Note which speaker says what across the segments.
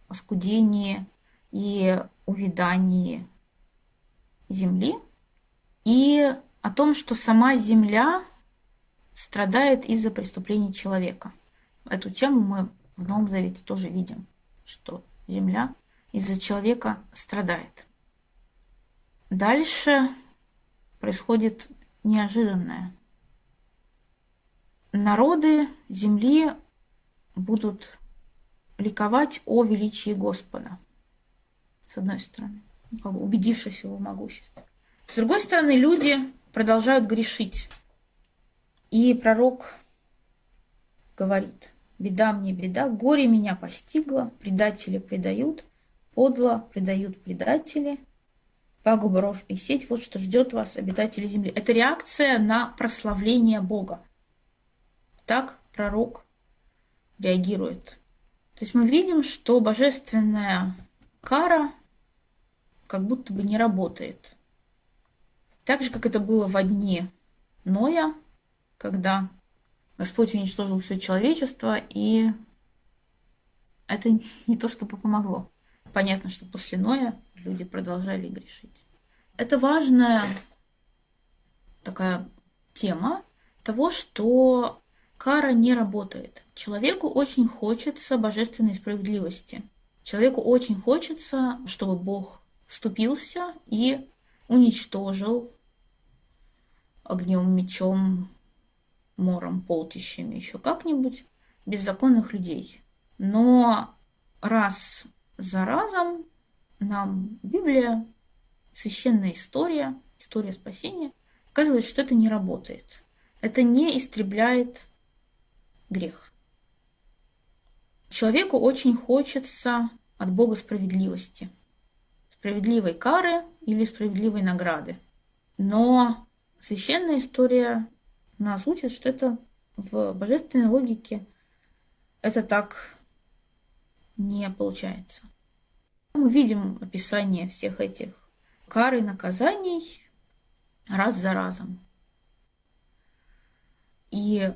Speaker 1: оскудении и увядании земли, и о том, что сама земля страдает из-за преступлений человека. Эту тему мы в Новом Завете тоже видим, что земля из-за человека страдает. Дальше происходит неожиданное. Народы земли будут ликовать о величии Господа, с одной стороны, убедившись в его могуществе. С другой стороны, люди продолжают грешить. И пророк говорит: «Беда мне, беда, горе меня постигло, предатели предают, подло предают предатели, пагуба ров и сеть, вот что ждет вас, обитатели земли». Это реакция на прославление Бога. Так пророк реагирует. То есть мы видим, что божественная кара как будто бы не работает. Так же, как это было во дни Ноя, когда Господь уничтожил все человечество, и это не то, чтобы помогло. Понятно, что после Ноя люди продолжали грешить. Это важная такая тема того, что кара не работает. Человеку очень хочется божественной справедливости. Человеку очень хочется, чтобы Бог вступился и уничтожил огнем, мечом, мором, полчищами, еще как-нибудь беззаконных людей. Но раз за разом нам Библия, священная история, история спасения, показывает, что это не работает. Это не истребляет грех. Человеку очень хочется от Бога справедливости, справедливой кары или справедливой награды. Но священная история нас учит, что это в божественной логике это так не получается. Мы видим описание всех этих кар и наказаний раз за разом. И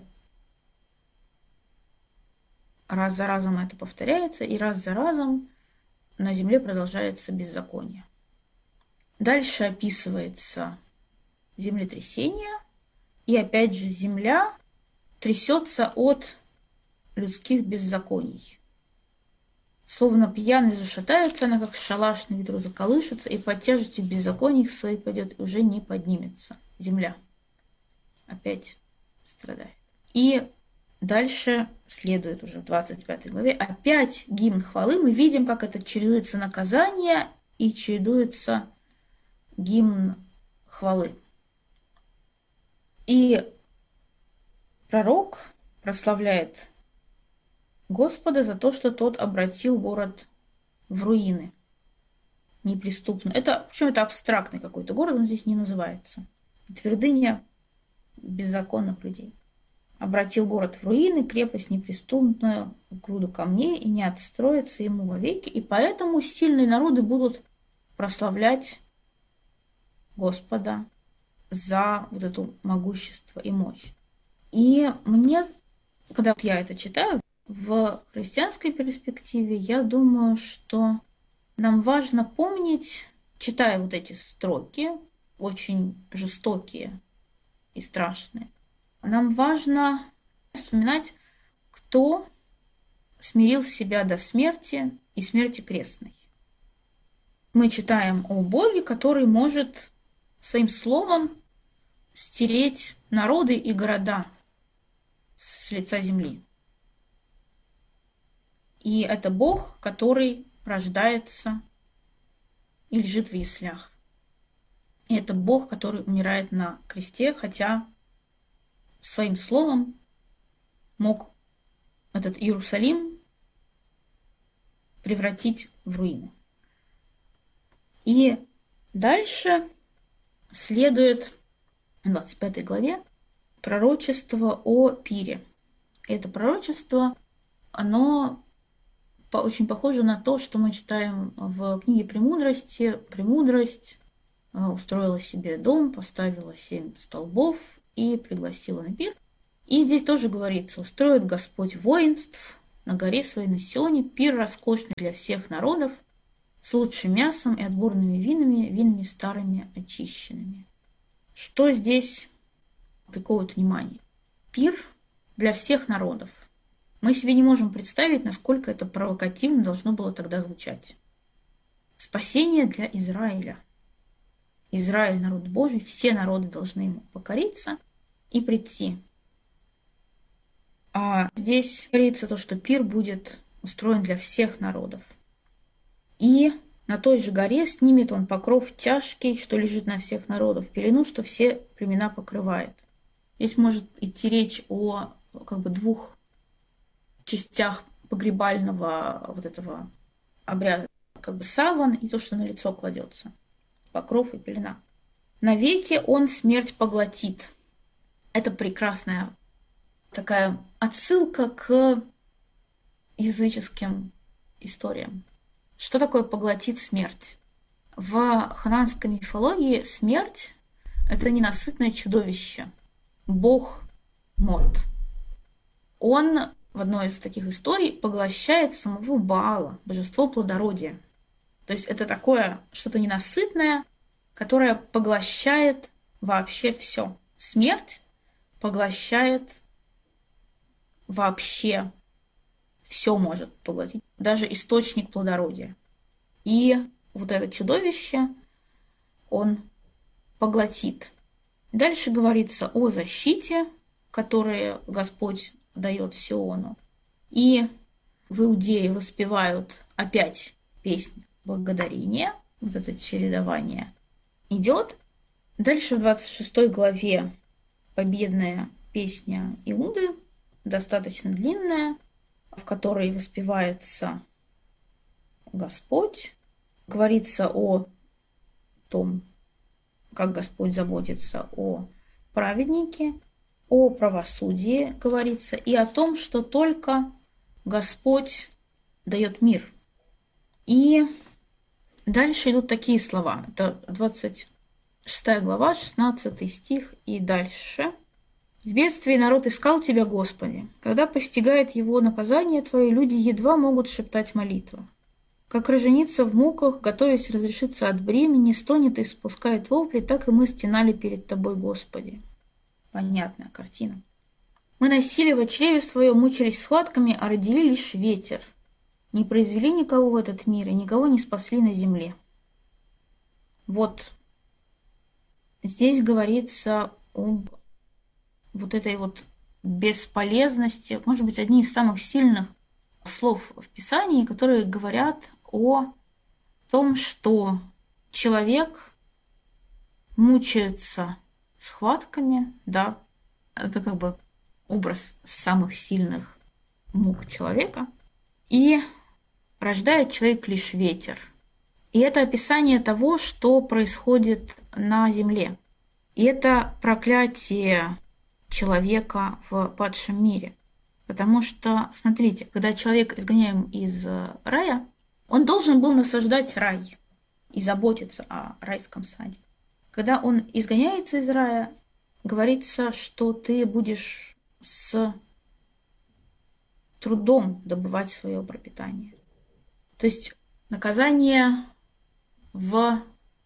Speaker 1: раз за разом это повторяется, и раз за разом на земле продолжается беззаконие. Дальше описывается землетрясение, и опять же земля трясется от людских беззаконий. Словно пьяный зашатается, она как шалаш на ветру заколышется, и под тяжестью беззаконий своих пойдет, и уже не поднимется. Земля опять страдает. И дальше следует уже в 25 главе опять гимн хвалы. Мы видим, как это чередуется наказание и чередуется гимн хвалы. И пророк прославляет Господа за то, что тот обратил город в руины неприступно. Причем это абстрактный какой-то город, он здесь не называется. Твердыня беззаконных людей. Обратил город в руины, крепость неприступную, груду камней, и не отстроится ему вовеки. И поэтому сильные народы будут прославлять Господа за вот это могущество и мощь. И мне, когда я это читаю, в христианской перспективе, я думаю, что нам важно помнить, читая вот эти строки, очень жестокие и страшные, нам важно вспоминать, кто смирил себя до смерти и смерти крестной. Мы читаем о Боге, который может своим словом стереть народы и города с лица земли. И это Бог, который рождается и лежит в яслях. И это Бог, который умирает на кресте, хотя своим словом мог этот Иерусалим превратить в руины. И дальше следует в 25 главе пророчество о пире. Это пророчество, оно очень похоже на то, что мы читаем в книге «Премудрости». «Премудрость устроила себе дом, поставила 7 столбов и пригласила на пир». И здесь тоже говорится: «Устроит Господь воинств на горе своей на Сионе пир роскошный для всех народов, с лучшим мясом и отборными винами, винами старыми очищенными. Что здесь приковывает внимание? Пир для всех народов. Мы себе не можем представить, насколько это провокативно должно было тогда звучать. Спасение для Израиля. Израиль, народ Божий, все народы должны ему покориться и прийти. А здесь говорится то, что пир будет устроен для всех народов. И на той же горе снимет он покров тяжкий, что лежит на всех народов, пелену, что все племена покрывает. Здесь может идти речь о двух частях погребального вот этого обряда. Саван и то, что на лицо кладется. Покров и пелена. Навеки он смерть поглотит. Это прекрасная такая отсылка к языческим историям. Что такое поглотит смерть? В ханаанской мифологии смерть – это ненасытное чудовище. Бог Мот. Он в одной из таких историй поглощает самого Баала, божество плодородия. То есть это такое что-то ненасытное, которое поглощает вообще все. Смерть поглощает вообще все, может поглотить, даже источник плодородия. И вот это чудовище он поглотит. Дальше говорится о защите, которую Господь дает Сиону. И в Иудее воспевают опять песнь благодарения. Вот это чередование идет. Дальше в 26 главе победная песня Иуды, достаточно длинная, в которой воспевается Господь. Говорится о том, как Господь заботится о праведнике, о правосудии говорится, и о том, что только Господь дает мир. И дальше идут такие слова. Это 26 глава, 16 стих и дальше. «В бедствии народ искал Тебя, Господи. Когда постигает его наказание Твое, люди едва могут шептать молитву. Как роженица в муках, готовясь разрешиться от бремени, стонет и спускает вопли, так и мы стенали перед Тобой, Господи». Понятная картина. «Мы носили во чреве своем, мучились схватками, а родили лишь ветер. Не произвели никого в этот мир и никого не спасли на земле». Вот здесь говорится об вот этой вот бесполезности, может быть, одни из самых сильных слов в Писании, которые говорят о том, что человек мучается схватками, да, это образ самых сильных мук человека, и рождает человек лишь ветер. И это описание того, что происходит на земле. И это проклятие человека в падшем мире. Потому что, смотрите, когда человек изгоняем из рая, он должен был насаждать рай и заботиться о райском саде. Когда он изгоняется из рая, говорится, что ты будешь с трудом добывать свое пропитание. То есть наказание в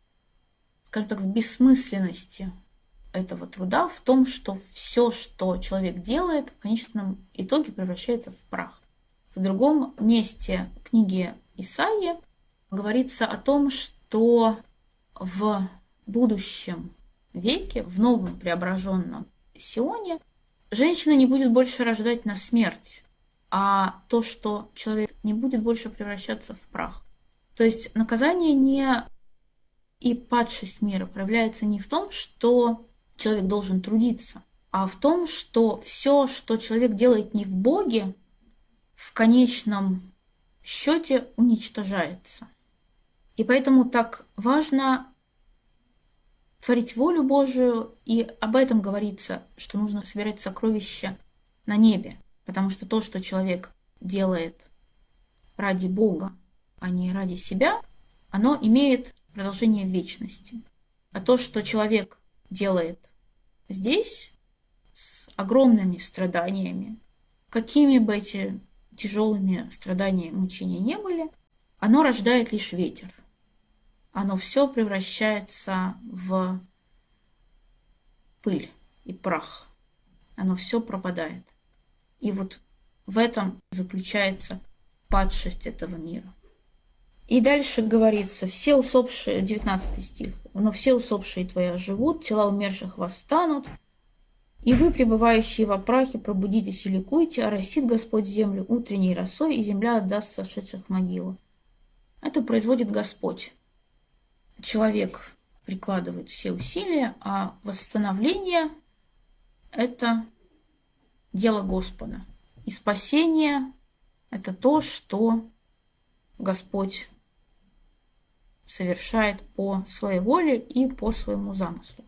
Speaker 1: бессмысленности этого труда, в том, что все, что человек делает, в конечном итоге превращается в прах. В другом месте книги Исаии говорится о том, что в будущем веке, в новом преображенном Сионе, женщина не будет больше рождать на смерть, а то, что человек не будет больше превращаться в прах. То есть наказание и падшесть мира проявляется не в том, что человек должен трудиться, а в том, что все, что человек делает не в Боге, в конечном счете уничтожается. И поэтому так важно творить волю Божию, и об этом говорится, что нужно собирать сокровища на небе, потому что то, что человек делает ради Бога, а не ради себя, оно имеет продолжение в вечности. А то, что человек делает здесь с огромными страданиями, какими бы эти тяжелыми страдания и мучения не были, оно рождает лишь ветер. Оно все превращается в пыль и прах. Оно все пропадает. И вот в этом заключается падшесть этого мира. И дальше говорится, все усопшие, 19 стих, но все усопшие твои живут, тела умерших восстанут, и вы, пребывающие во прахе, пробудитесь и ликуйте, оросит Господь землю утренней росой, и земля отдаст сошедших в могилу. Это производит Господь. Человек прикладывает все усилия, а восстановление – это дело Господа. И спасение – это то, что Господь совершает по своей воле и по своему замыслу.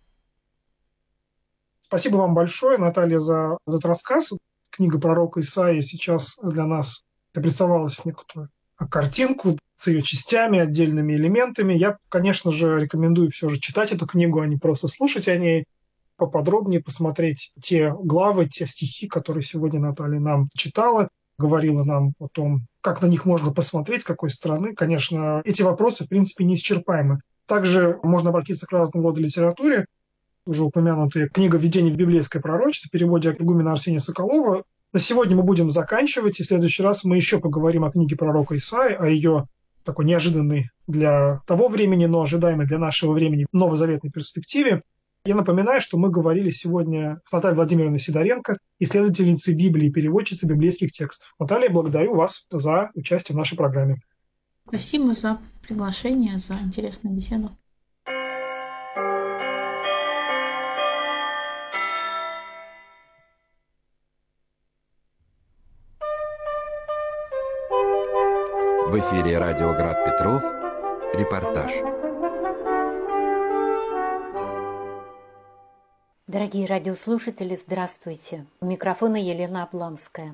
Speaker 2: Спасибо вам большое, Наталья, за этот рассказ. Книга пророка Исаии сейчас для нас обрисовалась в некоторую картинку с ее частями, отдельными элементами. Я, конечно же, рекомендую все же читать эту книгу, а не просто слушать о ней, поподробнее посмотреть те главы, те стихи, которые сегодня Наталья нам читала, говорила нам о том, как на них можно посмотреть, с какой стороны. Конечно, эти вопросы, в принципе, неисчерпаемы. Также можно обратиться к разного рода литературе. Уже упомянутая книга «Введение в библейское пророчество» в переводе игумена Арсения Соколова. На сегодня мы будем заканчивать, и в следующий раз мы еще поговорим о книге пророка Исаии, о ее такой неожиданной для того времени, но ожидаемой для нашего времени новозаветной перспективе. Я напоминаю, что мы говорили сегодня с Натальей Владимировной Сидоренко, исследовательницей Библии и переводчицей библейских текстов. Наталья, благодарю вас за участие в нашей программе.
Speaker 1: Спасибо за приглашение, за интересную беседу.
Speaker 3: В эфире радио Град Петров. Репортаж.
Speaker 4: Дорогие радиослушатели, здравствуйте. У микрофона Елена Обламская.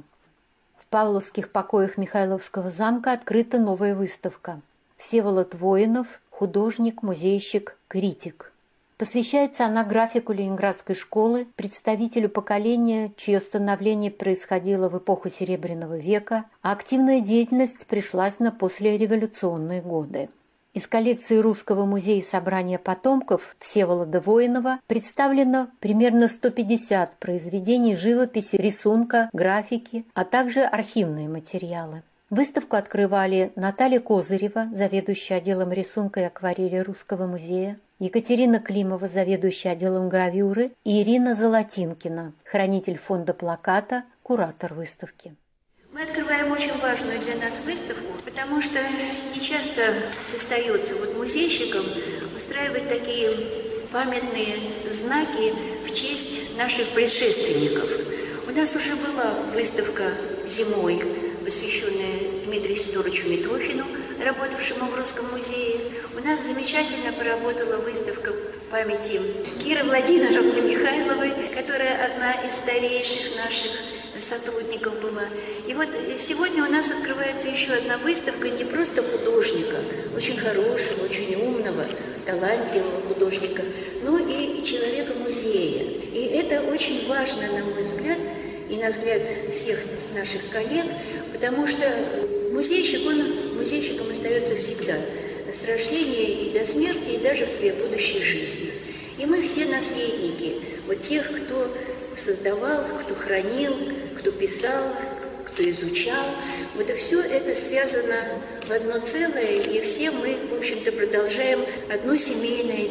Speaker 4: В Павловских покоях Михайловского замка открыта новая выставка. Всеволод Воинов, художник, музейщик, критик. Посвящается она графику Ленинградской школы, представителю поколения, чье становление происходило в эпоху Серебряного века, а активная деятельность пришлась на послереволюционные годы. Из коллекции Русского музея собрания потомков Всеволода Воинова представлено примерно 150 произведений живописи, рисунка, графики, а также архивные материалы. Выставку открывали Наталья Козырева, заведующая отделом рисунка и акварели Русского музея, Екатерина Климова, заведующая отделом гравюры, и Ирина Золотинкина, хранитель фонда плаката, куратор выставки.
Speaker 5: Мы открываем очень важную для нас выставку, потому что нечасто достается музейщикам устраивать такие памятные знаки в честь наших предшественников. У нас уже была выставка зимой, посвященная Дмитрию Сидоровичу Митрохину, работавшему в Русском музее. У нас замечательно поработала выставка памяти Киры Владимировны Михайловой, которая одна из старейших наших сотрудников была. И вот сегодня у нас открывается еще одна выставка не просто художника, очень хорошего, очень умного, талантливого художника, но и человека музея. И это очень важно, на мой взгляд, и на взгляд всех наших коллег, потому что музейщик, он музейщиком остается всегда, с рождения и до смерти, и даже в своей будущей жизни. И мы все наследники тех, кто создавал, кто хранил, кто писал, кто изучал. Все это связано в одно целое, и все мы, в общем-то, продолжаем одно семейное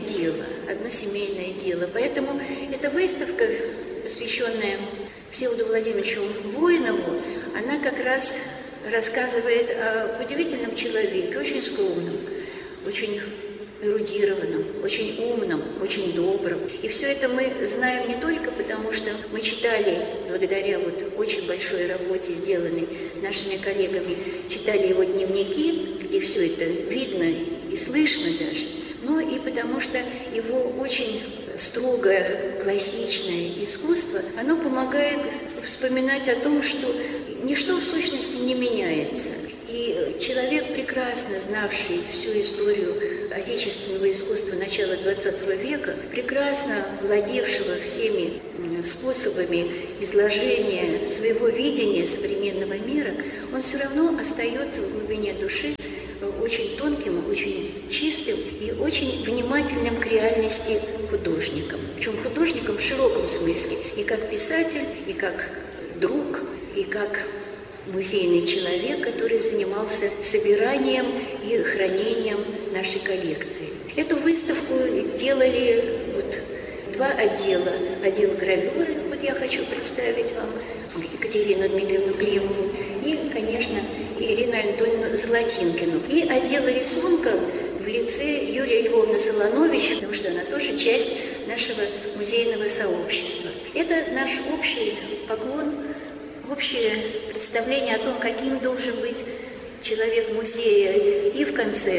Speaker 5: дело. Поэтому эта выставка, посвященная Всеволоду Владимировичу Воинову, она как раз рассказывает о удивительном человеке, очень скромном, очень эрудированном, очень умном, очень добром. И все это мы знаем не только потому, что мы читали, благодаря очень большой работе, сделанной нашими коллегами, читали его дневники, где все это видно и слышно даже, но и потому что его очень строгое классичное искусство, оно помогает вспоминать о том, что ничто в сущности не меняется. И человек, прекрасно знавший всю историю отечественного искусства начала XX века, прекрасно владевшего всеми способами изложения своего видения современного мира, он все равно остается в глубине души очень тонким, очень чистым и очень внимательным к реальности художником. Причем художником в широком смысле, и как писатель, и как друг, и как музейный человек, который занимался собиранием и хранением нашей коллекции. Эту выставку делали два отдела. Отдел гравюры, я хочу представить вам Екатерину Дмитриевну Климову и, конечно, Ирину Анатольевну Золотинкину. И отдел рисунка в лице Юлии Львовны Солонович, потому что она тоже часть нашего музейного сообщества. Это наш общий поклон, общее представление о том, каким должен быть человек музея и в конце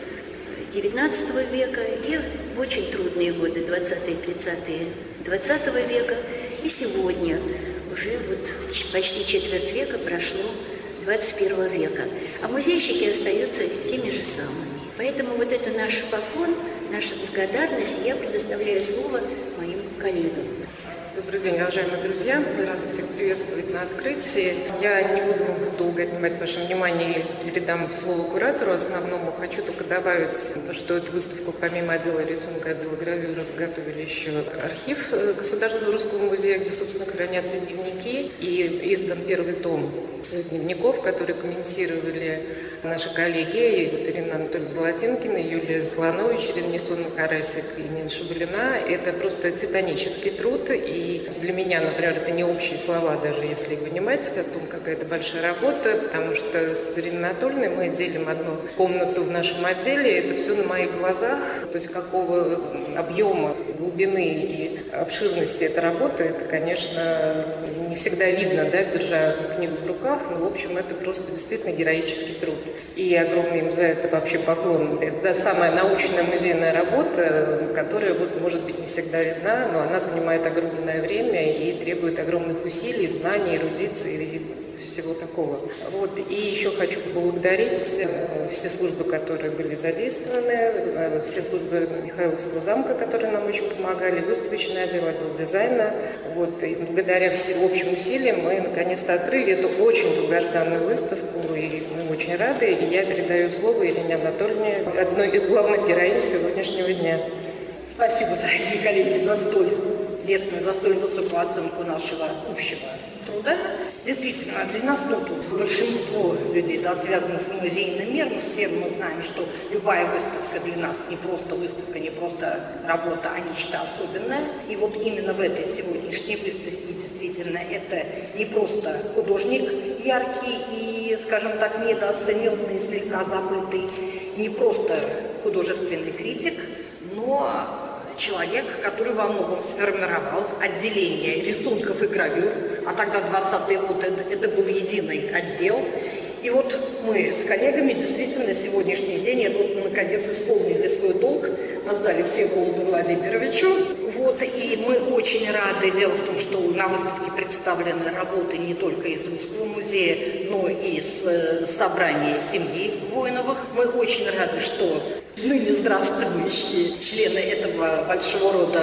Speaker 5: XIX века, и в очень трудные годы, 20-е, 30-е, 20 века, и сегодня, уже почти четверть века прошло 21 века. А музейщики остаются теми же самыми. Поэтому это наш поклон, наша благодарность, и я предоставляю слово моим коллегам.
Speaker 6: Добрый день, уважаемые друзья. Мы рады всех приветствовать на открытии. Я не буду долго отнимать ваше внимание и передам слово куратору основному. Хочу только добавить, что эту выставку помимо отдела рисунка, отдела гравюры готовили еще архив Государственного русского музея, где, собственно, хранятся дневники. И издан первый том дневников, которые комментировали наши коллеги Ирина Анатольевна Золотинкина, Юлия Солонович, Ирина Несонова-Карасик и Нина Шабалина. Это просто титанический труд, и для меня, например, это не общие слова, даже если вынимать о том, какая это большая работа, потому что с Ириной Анатольевной мы делим одну комнату в нашем отделе, это все на моих глазах, то есть какого объема, глубины и обширности эта работа, это, конечно, не всегда видно, держа книгу в руках, но, в общем, это просто действительно героический труд. И огромный им за это вообще поклон. Это самая научная музейная работа, которая, может быть, не всегда видна, но она занимает огромное время и требует огромных усилий, знаний, эрудиции и всего такого. И еще хочу поблагодарить все службы, которые были задействованы, все службы Михайловского замка, которые нам очень помогали, выставочный отдел дизайна. И благодаря всем общим усилиям мы наконец-то открыли эту очень долгожданную выставку, и мы очень рады. И я передаю слово Ирине Анатольевне, одной из главных героинь сегодняшнего дня.
Speaker 7: Спасибо, дорогие коллеги, за столь лестную, за столь высокую оценку нашего общего труда. Действительно, для нас, большинство людей, связано с музейным миром, все мы знаем, что любая выставка для нас не просто выставка, не просто работа, а нечто особенное. И именно в этой сегодняшней выставке действительно это не просто художник яркий и, скажем так, недооцененный, слегка забытый, не просто художественный критик, но человек, который во многом сформировал отделение рисунков и гравюр, а тогда 20-е годы это был единый отдел. И мы с коллегами действительно сегодняшний день наконец исполнили свой долг, воздали Всеволоду Владимировичу. И мы очень рады. Дело в том, что на выставке представлены работы не только из Русского музея, но и из собрания семьи Воиновых. Мы очень рады, что ныне здравствующие члены этого большого рода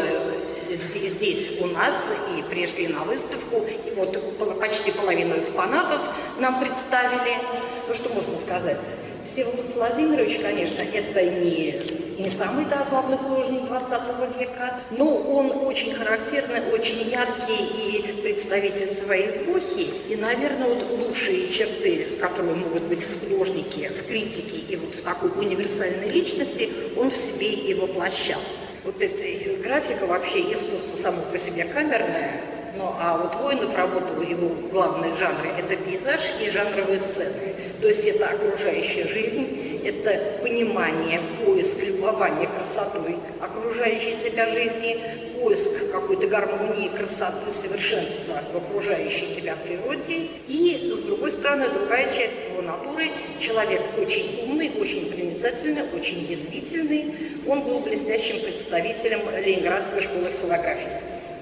Speaker 7: здесь у нас и пришли на выставку. И почти половину экспонатов нам представили. Что можно сказать? Всеволод Владимирович, конечно, это не самый главный художник 20 века, но он очень характерный, очень яркий и представитель своей эпохи. И, наверное, лучшие черты, которые могут быть в художнике, в критике и в такой универсальной личности, он в себе и воплощал. Эти графика, вообще искусство само по себе камерное, Воинов работал, его главные жанры – это пейзаж и жанровые сцены. То есть это окружающая жизнь, это понимание, поиск, любование красотой окружающей себя жизни, поиск какой-то гармонии, красоты, совершенства в окружающей тебя природе. И, с другой стороны, другая часть его натуры – человек очень умный, очень проницательный, очень язвительный. Он был блестящим представителем Ленинградской школы ксилографии.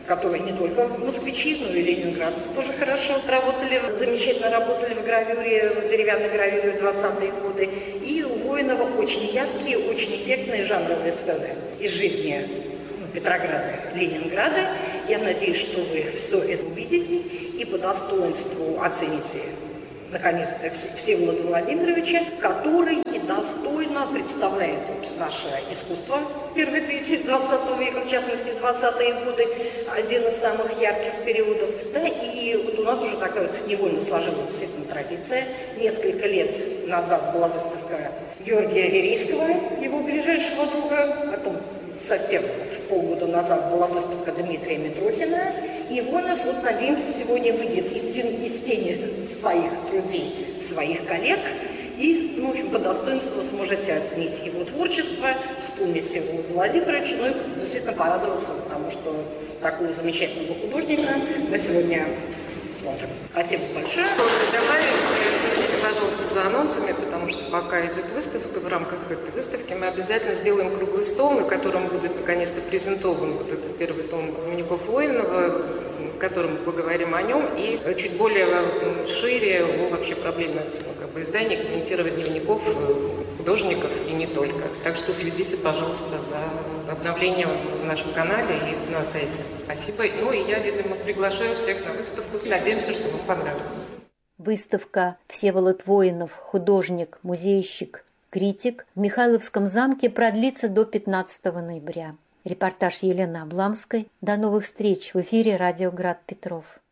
Speaker 7: которые не только москвичи, но и ленинградцы тоже хорошо работали, замечательно работали в гравюре, в деревянной гравюре в 20-е годы. И у Воинова очень яркие, очень эффектные жанровые сцены из жизни Петрограда, Ленинграда. Я надеюсь, что вы все это увидите и по достоинству оцените, наконец-то, Всеволода Владимировича, который достойно представляет наше искусство первой трети 20 века, в частности, 20-е годы, один из самых ярких периодов. Да, и вот у нас уже такая вот невольно сложилась действительно традиция. Несколько лет назад была выставка Георгия Верейского, его ближайшего друга, потом совсем полгода назад была выставка Дмитрия Митрохина. И Воинов, вот, надеемся, сегодня выйдет из тени своих друзей, своих коллег. И, в общем, по достоинству сможете оценить его творчество, вспомнить Всеволода Владимировича, ну и действительно порадоваться, потому что такого замечательного художника мы сегодня смотрим. Спасибо большое.
Speaker 6: Следите, пожалуйста, за анонсами, потому что пока идет выставка, в рамках этой выставки мы обязательно сделаем круглый стол, на котором будет наконец-то презентован вот этот первый том Минюков-Воинова, в котором мы поговорим о нем, и чуть более шире о вообще проблеме издания, комментировать дневников художников и не только. Так что следите, пожалуйста, за обновлением в нашем канале и на сайте. Спасибо. Ну и я, видимо, приглашаю всех на выставку. Надеемся, что вам понравится.
Speaker 4: Выставка «Всеволод Воинов. Художник, музейщик, критик» в Михайловском замке продлится до 15 ноября. Репортаж Елены Обламской. До новых встреч в эфире «Радио Град Петров».